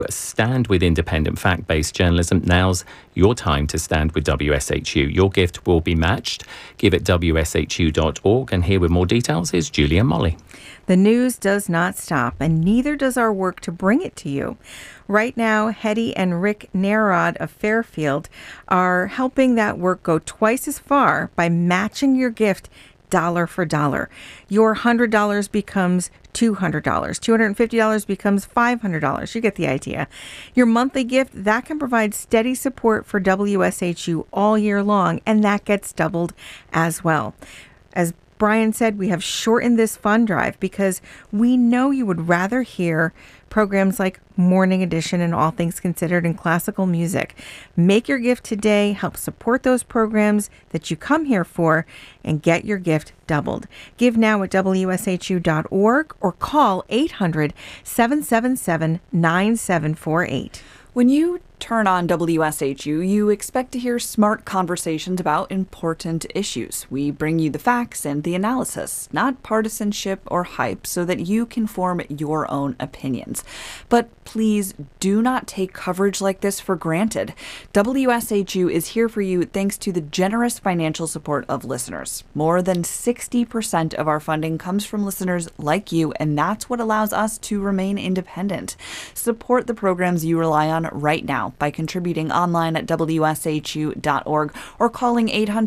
stand with independent, fact-based journalism. Now's your time to stand with WSHU. Your gift will be matched. Give at wshu.org. And here with more details is Julia Molly. The news does not stop, and neither does our work to bring it to you. Right now, Hetty and Rick Narod of Fairfield are helping that work go twice as far by matching your gift dollar for dollar. Your $100 becomes $200. $250 becomes $500. You get the idea. Your monthly gift, that can provide steady support for WSHU all year long, and that gets doubled as well. As Brian said, we have shortened this fund drive because we know you would rather hear programs like Morning Edition and All Things Considered and classical music. Make your gift today, help support those programs that you come here for, and get your gift doubled. Give now at WSHU.org or call 800-777-9748. When you turn on WSHU, you expect to hear smart conversations about important issues. We bring you the facts and the analysis, not partisanship or hype, so that you can form your own opinions. But please do not take coverage like this for granted. WSHU is here for you thanks to the generous financial support of listeners. More than 60% of our funding comes from listeners like you, and that's what allows us to remain independent. Support the programs you rely on right now by contributing online at wshu.org or calling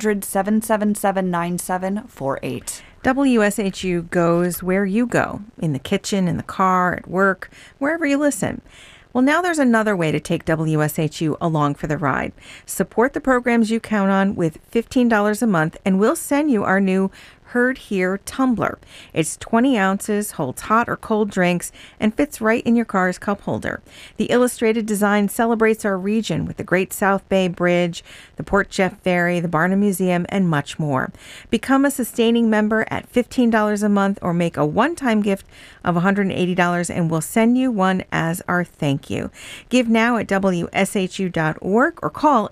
800-777-9748. WSHU goes where you go, in the kitchen, in the car, at work, wherever you listen. Well, now there's another way to take WSHU along for the ride. Support the programs you count on with $15 a month, and we'll send you our new Heard Here tumbler. It's 20 ounces, holds hot or cold drinks, and fits right in your car's cup holder. The illustrated design celebrates our region with the Great South Bay Bridge, the Port Jeff Ferry, the Barnum Museum, and much more. Become a sustaining member at $15 a month or make a one-time gift of $180, and we'll send you one as our thank you. Give now at WSHU.org or call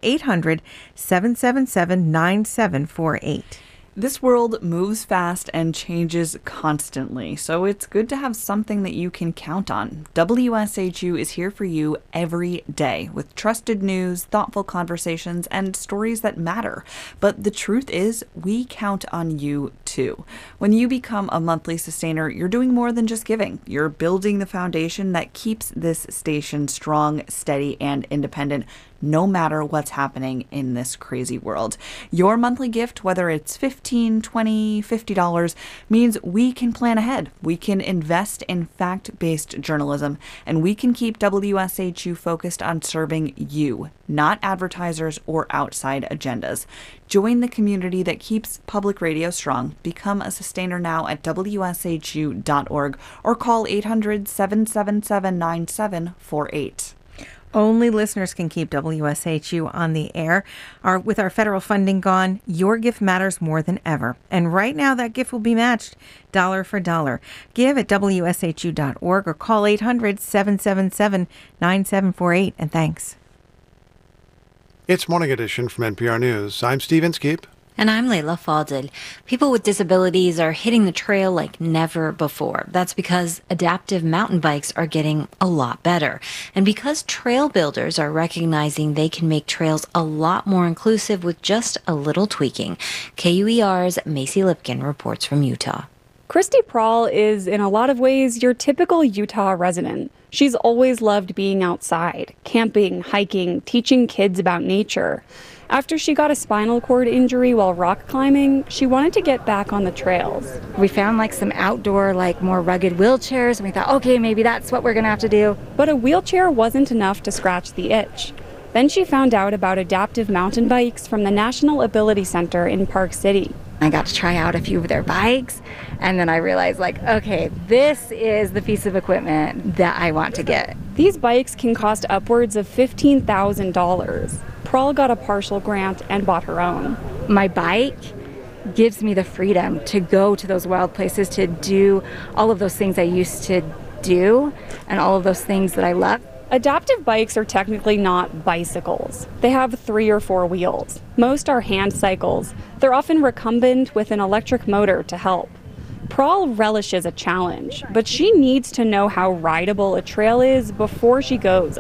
800-777-9748. This world moves fast and changes constantly, so it's good to have something that you can count on. WSHU is here for you every day with trusted news, thoughtful conversations, and stories that matter. But the truth is, we count on you too. When you become a monthly sustainer, you're doing more than just giving. You're building the foundation that keeps this station strong, steady, and independent, no matter what's happening in this crazy world. Your monthly gift, whether it's $15, $20, $50, means we can plan ahead. We can invest in fact-based journalism, and we can keep WSHU focused on serving you, not advertisers or outside agendas. Join the community that keeps public radio strong. Become a sustainer now at WSHU.org or call 800-777-9748. Only listeners can keep WSHU on the air. With our federal funding gone, your gift matters more than ever. And right now, that gift will be matched dollar for dollar. Give at WSHU.org or call 800-777-9748. And thanks. It's Morning Edition from NPR News. I'm Steve Inskeep. And I'm Layla Fadel. People with disabilities are hitting the trail like never before. That's because adaptive mountain bikes are getting a lot better. And because trail builders are recognizing they can make trails a lot more inclusive with just a little tweaking. KUER's Macy Lipkin reports from Utah. Christy Prahl is, in a lot of ways, your typical Utah resident. She's always loved being outside, camping, hiking, teaching kids about nature. After she got a spinal cord injury while rock climbing, she wanted to get back on the trails. We found some outdoor, more rugged wheelchairs, and we thought, okay, maybe that's what we're gonna have to do. But a wheelchair wasn't enough to scratch the itch. Then she found out about adaptive mountain bikes from the National Ability Center in Park City. I got to try out a few of their bikes, and then I realized, okay, this is the piece of equipment that I want to get. These bikes can cost upwards of $15,000. Prahl got a partial grant and bought her own. My bike gives me the freedom to go to those wild places, to do all of those things I used to do, and all of those things that I love. Adaptive bikes are technically not bicycles. They have 3 or 4 wheels. Most are hand cycles. They're often recumbent with an electric motor to help. Prahl relishes a challenge, but she needs to know how rideable a trail is before she goes